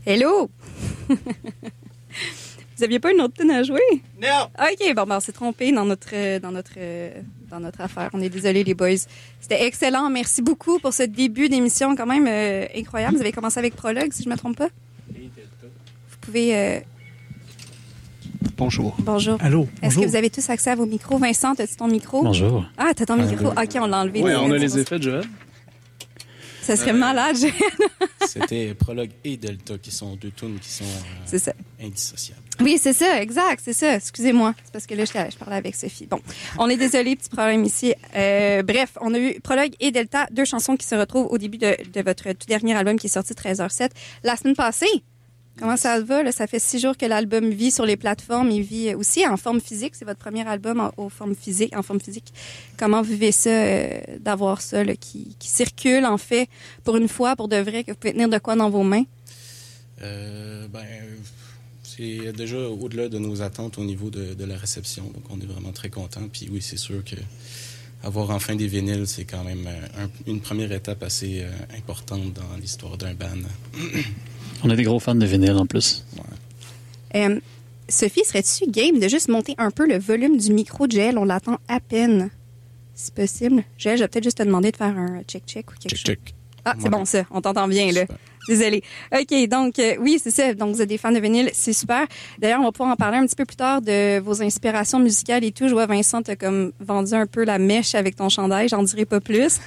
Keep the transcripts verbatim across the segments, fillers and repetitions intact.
Hello! Vous aviez pas une autre tune à jouer? Non! OK, bon, ben, on s'est trompé dans notre, dans, notre, dans notre affaire. On est désolés, les boys. C'était excellent. Merci beaucoup pour ce début d'émission quand même euh, incroyable. Vous avez commencé avec Prologue, si je ne me trompe pas? Vous pouvez... Euh... Bonjour. Bonjour. Allô? Est-ce Bonjour. que vous avez tous accès à vos micros? Vincent, as-tu ton micro? Bonjour. Ah, t'as ton micro. Allô. OK, on l'a enlevé. Oui, on a les effets de Joël. Ça serait euh, malade. C'était Prologue et Delta qui sont deux tunes qui sont euh, c'est ça. indissociables. Oui, c'est ça, exact, c'est ça. Excusez-moi, c'est parce que là, je, je parlais avec Sophie. Bon, on est désolé, petit problème ici. Euh, bref, on a eu Prologue et Delta, deux chansons qui se retrouvent au début de, de votre tout dernier album qui est sorti treize heures sept. La semaine passée, comment ça va? Là? Ça fait six jours que l'album vit sur les plateformes. Il vit aussi en forme physique. C'est votre premier album en, en, forme, physique, en forme physique. Comment vous vivez ça, euh, d'avoir ça là, qui, qui circule, en fait, pour une fois, pour de vrai, que vous pouvez tenir de quoi dans vos mains? Euh, ben, c'est déjà au-delà de nos attentes au niveau de, de la réception. Donc, on est vraiment très contents. Puis oui, c'est sûr que avoir enfin des vinyles, c'est quand même un, une première étape assez euh, importante dans l'histoire d'un band. On est des gros fans de vinyle en plus. Ouais. Euh, Sophie, serais-tu game de juste monter un peu le volume du micro de Joël? On l'attend à peine, si possible. Joël, je vais peut-être juste te demander de faire un check-check ou quelque check, chose. Check. Ah, c'est ouais. bon ça. On t'entend bien, là. Super. Désolée. OK, donc, euh, oui, c'est ça. Donc, vous êtes des fans de vinyle, c'est super. D'ailleurs, on va pouvoir en parler un petit peu plus tard de vos inspirations musicales et tout. Je vois, Vincent, t'as comme vendu un peu la mèche avec ton chandail. J'en dirai pas plus.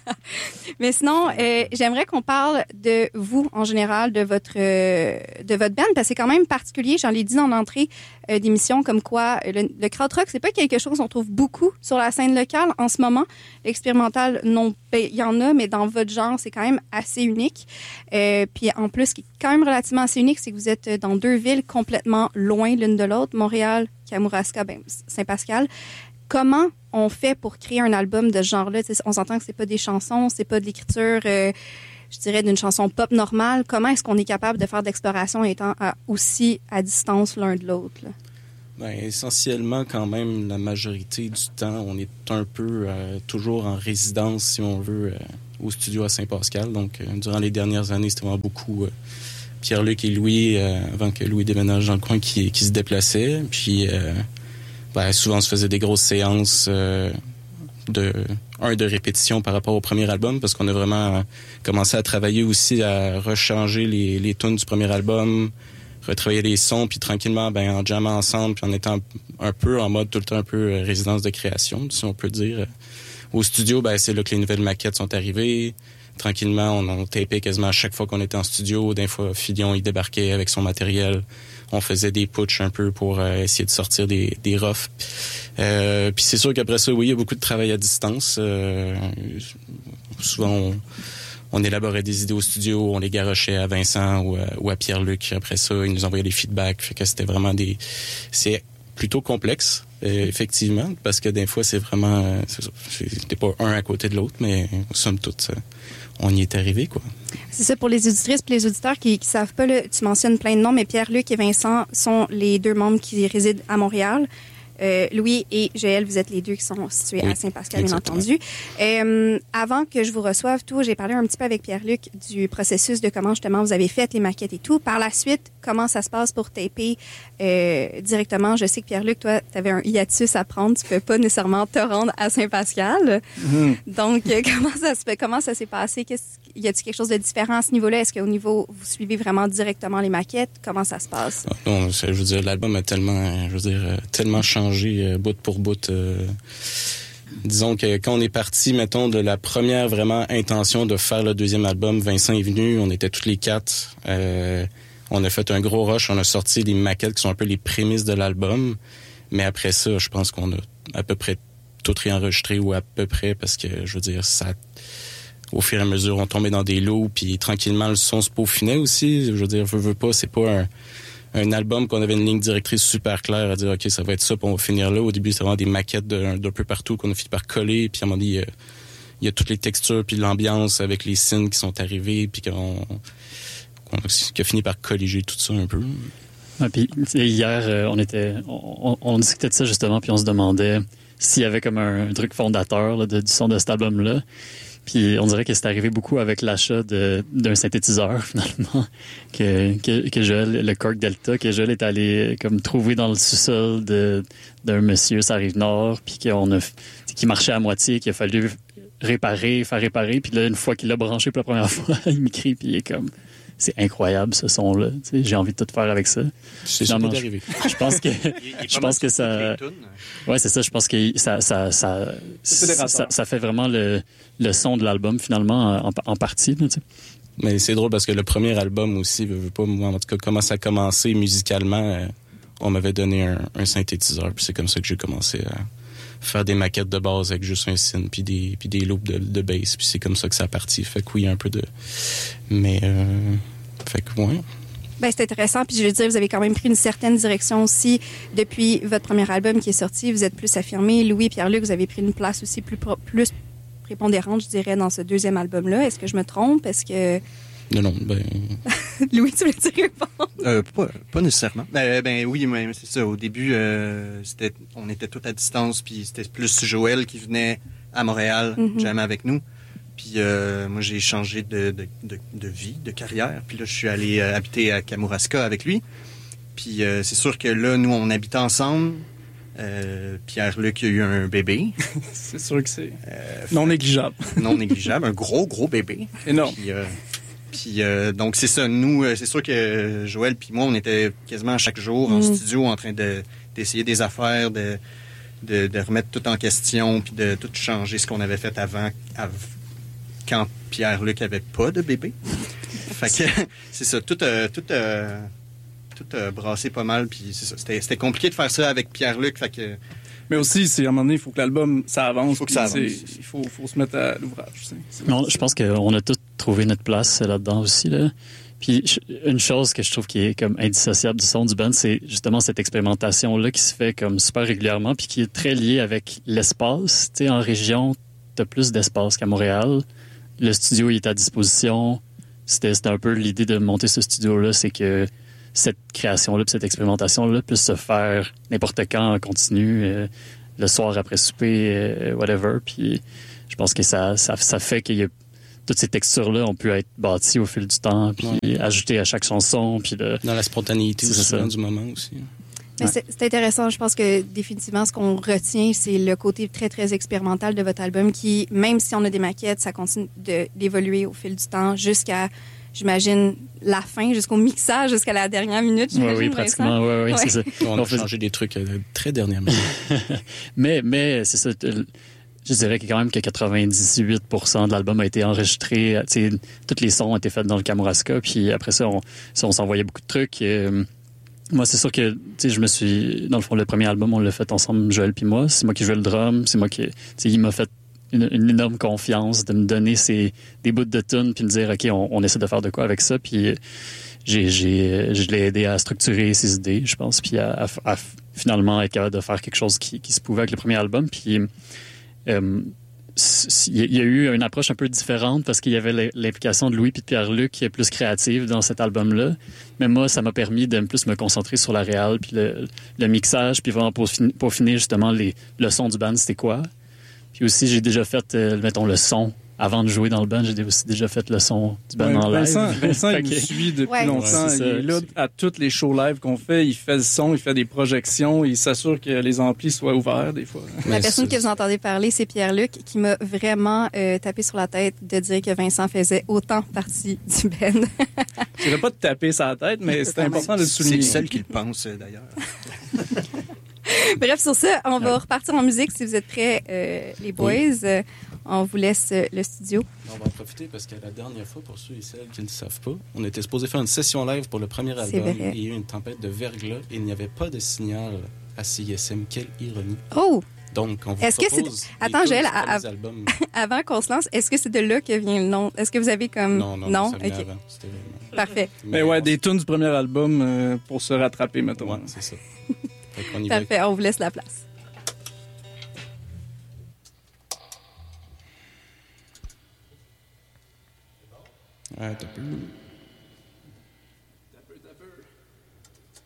Mais sinon, euh, j'aimerais qu'on parle de vous, en général, de votre euh, de votre band, parce que c'est quand même particulier. J'en l'ai dit dans l'entrée euh, d'émission, comme quoi le, le krautrock, c'est pas quelque chose qu'on trouve beaucoup sur la scène locale en ce moment. L'expérimental, non, il y en a, mais dans votre genre, c'est quand même assez unique. Euh, puis en plus, ce qui est quand même relativement assez unique, c'est que vous êtes dans deux villes complètement loin l'une de l'autre, Montréal, Kamouraska, ben, Saint-Pascal. Comment on fait pour créer un album de ce genre-là? T'sais, on s'entend que c'est pas des chansons, c'est pas de l'écriture, euh, je dirais, d'une chanson pop normale. Comment est-ce qu'on est capable de faire d'exploration étant à, aussi à distance l'un de l'autre, là? Ben, essentiellement, quand même, la majorité du temps, on est un peu euh, toujours en résidence, si on veut, euh, au studio à Saint-Pascal. Donc, euh, durant les dernières années, c'était vraiment beaucoup euh, Pierre-Luc et Louis, euh, avant que Louis déménage dans le coin, qui, qui se déplaçaient. Puis, euh, ben, souvent, on se faisait des grosses séances euh, de un de répétition par rapport au premier album, parce qu'on a vraiment euh, commencé à travailler aussi à rechanger les, les tunes du premier album, retravailler les sons, puis tranquillement, ben, en jammant ensemble, puis en étant un peu en mode tout le temps un peu euh, résidence de création, si on peut dire. Au studio, ben, c'est là que les nouvelles maquettes sont arrivées. Tranquillement, on, on tapait quasiment à chaque fois qu'on était en studio. Des fois, Filion, il débarquait avec son matériel. On faisait des putsch un peu pour euh, essayer de sortir des, des roughs. Euh, puis c'est sûr qu'après ça, oui, il y a beaucoup de travail à distance. Euh, souvent, on, on élaborait des idées au studio, on les garochait à Vincent ou à, ou à Pierre-Luc. Après ça, ils nous envoyaient des feedbacks. Fait que c'était vraiment des... C'est plutôt complexe, euh, effectivement, parce que des fois, c'est vraiment... Euh, c'est, c'était pas un à côté de l'autre, mais somme toute, euh, on y est arrivé, quoi. C'est ça, pour les auditrices et les auditeurs qui ne savent pas, là, tu mentionnes plein de noms, mais Pierre-Luc et Vincent sont les deux membres qui résident à Montréal. Euh, Louis et Joël, vous êtes les deux qui sont situés oui, à Saint-Pascal, bien entendu. Euh, avant que je vous reçoive tout, j'ai parlé un petit peu avec Pierre-Luc du processus de comment justement vous avez fait les maquettes et tout. Par la suite, comment ça se passe pour taper euh, directement? Je sais que Pierre-Luc, toi, tu avais un hiatus à prendre. Tu ne peux pas nécessairement te rendre à Saint-Pascal. Mm. Donc, euh, comment ça se fait? Comment ça s'est passé? Qu'est-ce, y a-t-il quelque chose de différent à ce niveau-là? Est-ce qu'au niveau, vous suivez vraiment directement les maquettes? Comment ça se passe? Non, je veux dire, l'album a tellement, je veux dire, tellement changé euh, bout pour bout. Euh, disons que quand on est parti, mettons, de la première vraiment intention de faire le deuxième album, Vincent est venu, on était tous les quatre. Euh, on a fait un gros rush, on a sorti des maquettes qui sont un peu les prémices de l'album. Mais après ça, je pense qu'on a à peu près tout réenregistré ou à peu près, parce que, je veux dire, ça... Au fur et à mesure, on tombait dans des lots, puis tranquillement, le son se peaufinait aussi. Je veux dire, veux, veux pas, c'est pas un... un album qu'on avait une ligne directrice super claire à dire, OK, ça va être ça, puis on va finir là. Au début, c'était vraiment des maquettes d'un, d'un peu partout qu'on a fini par coller, puis à un moment donné, il y a toutes les textures, puis l'ambiance avec les signes qui sont arrivés, puis qu'on, qu'on a fini par colliger tout ça un peu. Ouais, puis hier, euh, on était, on, on discutait de ça justement, puis on se demandait s'il y avait comme un, un truc fondateur là, de, du son de cet album-là. Puis on dirait que c'est arrivé beaucoup avec l'achat de, d'un synthétiseur, finalement, que, que, que Joël, le Korg Delta, que Joël est allé comme trouver dans le sous-sol de, d'un monsieur, ça arrive nord, puis qu'on a, qui marchait à moitié, qu'il a fallu réparer, faire réparer. Puis là, une fois qu'il l'a branché pour la première fois, il m'écrit, puis il est comme... C'est incroyable, ce son-là. Tu sais, j'ai envie de tout faire avec ça. C'est ça peut arriver. Je pense que, je pense que ça... Ouais, c'est ça. Je pense que ça, ça, ça, ça, ça fait vraiment le, le son de l'album, finalement, en, en partie. Tu sais. Mais c'est drôle parce que le premier album aussi, je veux pas, moi, en tout cas, comment ça a commencé musicalement, euh, on m'avait donné un, un synthétiseur, puis c'est comme ça que j'ai commencé à faire des maquettes de base avec juste un synth puis des puis des loops de, de bass, puis c'est comme ça que ça a parti. Fait que oui, un peu de... Mais... Euh... Fait que ouais. Ben, c'est intéressant. Puis je veux dire, vous avez quand même pris une certaine direction aussi depuis votre premier album qui est sorti. Vous êtes plus affirmé. Louis et Pierre-Luc, vous avez pris une place aussi plus, pro- plus prépondérante, je dirais, dans ce deuxième album-là. Est-ce que je me trompe? Est-ce que... Non, non, ben... Louis, tu veux dire répondre? Euh, pas, pas nécessairement. Ben, ben oui, mais c'est ça. Au début, euh, c'était, on était tous à distance, puis c'était plus Joël qui venait à Montréal, Mm-hmm. jamais avec nous. Puis euh, moi, j'ai changé de, de, de, de vie, de carrière. Puis là, je suis allé euh, habiter à Kamouraska avec lui. Puis euh, c'est sûr que là, nous, on habite ensemble. Euh, Pierre-Luc a eu un bébé. C'est sûr que c'est Euh, non négligeable. non négligeable. Un gros, gros bébé. Énorme. Puis, euh, puis euh, donc, c'est ça. Nous, euh, c'est sûr que Joël puis moi, on était quasiment chaque jour en Mm. studio en train de, d'essayer des affaires, de, de, de remettre tout en question, puis de tout changer ce qu'on avait fait avant, av- quand Pierre-Luc avait pas de bébé. Fait que c'est ça. Tout, euh, tout, euh, tout euh, brassé pas mal. Puis c'est ça. C'était, c'était compliqué de faire ça avec Pierre-Luc. Fait que Mais aussi, c'est, à un moment donné, il faut que l'album, ça avance. Il faut que ça puis, avance. c'est- Il faut, faut se mettre à l'ouvrage. tu sais. C'est- Non, je pense qu'on a tous trouvé notre place là-dedans aussi. Là. Puis je- une chose que je trouve qui est comme indissociable du son du band, c'est justement cette expérimentation-là qui se fait comme super régulièrement puis qui est très liée avec l'espace. Tu sais, en région, t'as plus d'espace qu'à Montréal. Le studio il est à disposition. C'était, c'était un peu l'idée de monter ce studio-là, c'est que cette création-là, puis cette expérimentation-là puisse se faire n'importe quand en continu, euh, le soir après souper, euh, whatever. Puis je pense que ça, ça, ça fait qu'il y a toutes ces textures-là ont pu être bâties au fil du temps, puis Ouais. ajoutées à chaque chanson, puis de... Dans la spontanéité C'est aussi, ça. souvent, du moment aussi. Mais Ouais. c'est, c'est intéressant. Je pense que définitivement, ce qu'on retient, c'est le côté très, très expérimental de votre album qui, même si on a des maquettes, ça continue de, d'évoluer au fil du temps jusqu'à, j'imagine, la fin, jusqu'au mixage, jusqu'à la dernière minute. Ouais, j'imagine, oui, Vincent. pratiquement, ouais, ouais, Ouais. c'est ça. On a On fait- changé des trucs euh, très dernièrement. mais, mais c'est ça. t- Je dirais que quand même que quatre-vingt-dix-huit pour cent de l'album a été enregistré. Tu sais, tous les sons ont été faits dans le Kamouraska. Puis après ça, on, ça, on s'envoyait beaucoup de trucs. Euh, moi, c'est sûr que tu sais, je me suis... Dans le fond, le premier album, on l'a fait ensemble, Joël puis moi. C'est moi qui jouais le drum. C'est moi qui... Tu sais, il m'a fait une, une énorme confiance de me donner ces, des bouts de tunes puis me dire, OK, on, on essaie de faire de quoi avec ça. Puis j'ai, j'ai, je l'ai aidé à structurer ses idées, je pense, puis à, à, à finalement être capable de faire quelque chose qui, qui se pouvait avec le premier album. Puis... Euh, il y a eu une approche un peu différente parce qu'il y avait l'implication de Louis et de Pierre-Luc qui est plus créative dans cet album-là. Mais moi, ça m'a permis de plus me concentrer sur la réal, puis le, le mixage, puis vraiment pour, pour finir justement les, le son du band, c'était quoi. Puis aussi, j'ai déjà fait, euh, mettons, le son. Avant de jouer dans le band, j'ai aussi déjà fait le son du band Ouais, en live. Vincent, Vincent il Fait nous que- suit depuis Ouais. longtemps. Ouais, c'est il ça. est là à tous les shows live qu'on fait. Il fait le son, il fait des projections. Il s'assure que les amplis soient ouverts des fois. La Mais personne c'est- que vous entendez parler, c'est Pierre-Luc, qui m'a vraiment euh, tapé sur la tête de dire que Vincent faisait autant partie du band. Je dirais pas de taper sa tête, mais c'est Quand même. important de le c'est souligner. le seul qui le pense, euh, d'ailleurs. Bref, sur ça, on va repartir en musique si vous êtes prêts, euh, les boys. Euh, on vous laisse euh, le studio. On va en profiter parce que la dernière fois, pour ceux et celles qui ne le savent pas, on était supposé faire une session live pour le premier C'est album. vrai. Et il y a eu une tempête de verglas et il n'y avait pas de signal à C I S M. Quelle ironie. Oh! Donc, on vous Est-ce que propose... c'est- des Attends, tunes Joël, du à- premier album. Avant qu'on se lance, est-ce que c'est de là que vient le nom? Est-ce que vous avez comme... Non, non, non, ça venait OK. avant. C'était vraiment- Parfait. Mais ouais, des tunes du premier album euh, pour se rattraper, mettons. Ouais, c'est ça. Fait qu'on y va. Parfait, on vous laisse la place. Ah, t'as peu.